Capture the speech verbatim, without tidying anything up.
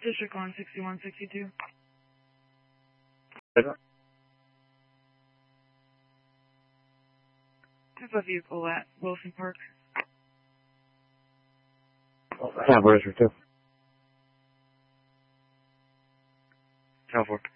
District one, sixty-one sixty-two. Have a vehicle at Wilson Park. Yeah, where's your two? ten four.